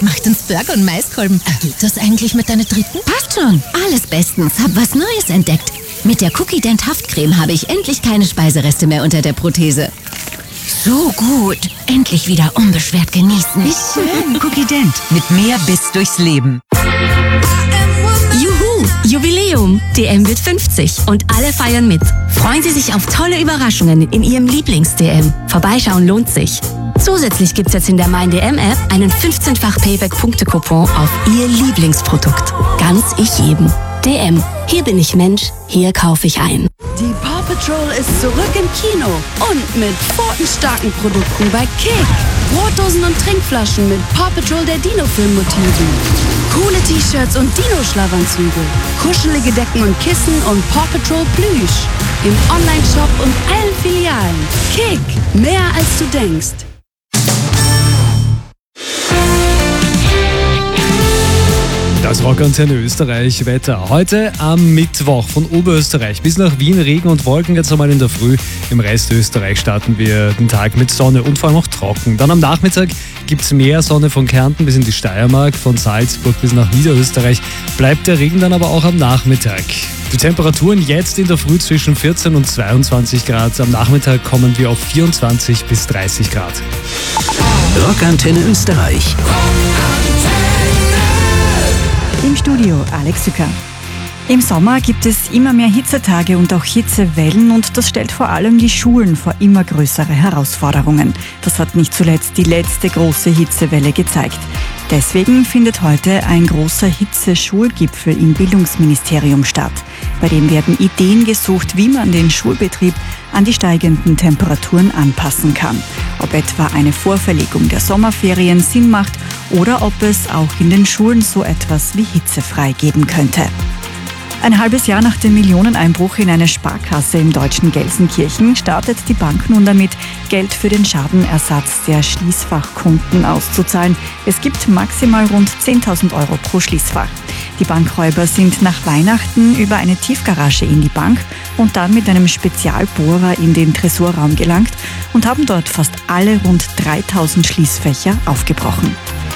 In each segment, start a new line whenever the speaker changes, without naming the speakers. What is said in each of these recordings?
macht uns Burger und Maiskolben. Geht das eigentlich mit deiner dritten?
Passt schon. Alles bestens. Hab was Neues entdeckt. Mit der Cookie Dent Haftcreme habe ich endlich keine Speisereste mehr unter der Prothese. So gut. Endlich wieder unbeschwert genießen.
Wie schön. Cookie Dent. Mit mehr Biss durchs Leben.
Juhu! Jubiläum! DM wird 50 und alle feiern mit. Freuen Sie sich auf tolle Überraschungen in Ihrem Lieblings-DM. Vorbeischauen lohnt sich. Zusätzlich gibt's jetzt in der Mein DM-App einen 15-fach Payback-Punkte-Coupon auf Ihr Lieblingsprodukt. Ganz ich jedem. DM. Hier bin ich Mensch, hier kaufe ich ein.
Die Paw Patrol ist zurück im Kino und mit pfotenstarken Produkten bei Kick. Brotdosen und Trinkflaschen mit Paw Patrol der Dino-Film-Motiven. Coole T-Shirts und Dino-Schlafanzüge. Kuschelige Decken und Kissen und Paw Patrol Plüsch. Im Online-Shop und allen Filialen. Kick. Mehr als du denkst.
Das Rockantenne Österreich Wetter. Heute am Mittwoch von Oberösterreich bis nach Wien Regen und Wolken jetzt einmal in der Früh. Im Rest Österreich starten wir den Tag mit Sonne und vor allem auch trocken. Dann am Nachmittag gibt es mehr Sonne von Kärnten bis in die Steiermark. Von Salzburg bis nach Niederösterreich bleibt der Regen dann aber auch am Nachmittag. Die Temperaturen jetzt in der Früh zwischen 14 und 22 Grad. Am Nachmittag kommen wir auf 24 bis 30 Grad.
Rockantenne Österreich.
Im Studio Alex Sücker. Im Sommer gibt es immer mehr Hitzetage und auch Hitzewellen und das stellt vor allem die Schulen vor immer größere Herausforderungen. Das hat nicht zuletzt die letzte große Hitzewelle gezeigt. Deswegen findet heute ein großer Hitzeschulgipfel im Bildungsministerium statt. Bei dem werden Ideen gesucht, wie man den Schulbetrieb an die steigenden Temperaturen anpassen kann. Ob etwa eine Vorverlegung der Sommerferien Sinn macht oder ob es auch in den Schulen so etwas wie hitzefrei geben könnte. Ein halbes Jahr nach dem Millioneneinbruch in eine Sparkasse im deutschen Gelsenkirchen startet die Bank nun damit, Geld für den Schadenersatz der Schließfachkunden auszuzahlen. Es gibt maximal rund 10.000 Euro pro Schließfach. Die Bankräuber sind nach Weihnachten über eine Tiefgarage in die Bank und dann mit einem Spezialbohrer in den Tresorraum gelangt und haben dort fast alle rund 3.000 Schließfächer aufgebrochen.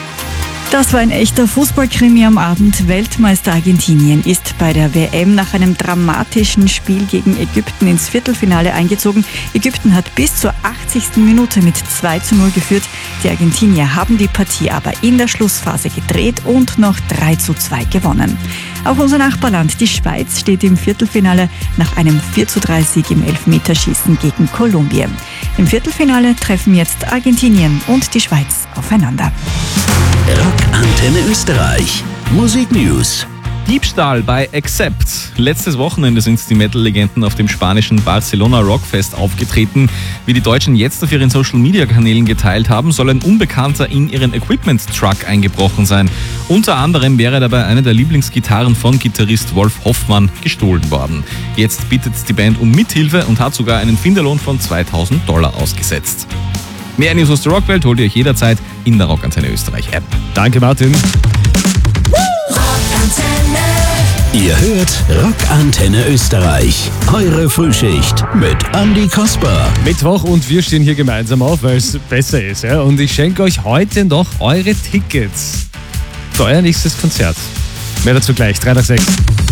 Das war ein echter Fußballkrimi am Abend. Weltmeister Argentinien ist bei der WM nach einem dramatischen Spiel gegen Ägypten ins Viertelfinale eingezogen. Ägypten hat bis zur 80. Minute mit 2:0 geführt. Die Argentinier haben die Partie aber in der Schlussphase gedreht und noch 3:2 gewonnen. Auch unser Nachbarland, die Schweiz, steht im Viertelfinale nach einem 4:3-Sieg im Elfmeterschießen gegen Kolumbien. Im Viertelfinale treffen jetzt Argentinien und die Schweiz aufeinander.
Rockantenne Österreich. Musik News.
Diebstahl bei Accept. Letztes Wochenende sind die Metal-Legenden auf dem spanischen Barcelona Rockfest aufgetreten. Wie die Deutschen jetzt auf ihren Social-Media-Kanälen geteilt haben, soll ein Unbekannter in ihren Equipment-Truck eingebrochen sein. Unter anderem wäre dabei eine der Lieblingsgitarren von Gitarrist Wolf Hoffmann gestohlen worden. Jetzt bittet die Band um Mithilfe und hat sogar einen Finderlohn von $2.000 ausgesetzt. Mehr News aus der Rockwelt holt ihr euch jederzeit in der Rockantenne Österreich App.
Danke, Martin.
Ihr hört Rockantenne Österreich. Eure Frühschicht mit Andi Kasper.
Mittwoch und wir stehen hier gemeinsam auf, weil es besser ist. Ja? Und ich schenke euch heute noch eure Tickets für euer nächstes Konzert. Mehr dazu gleich, 3 nach 6.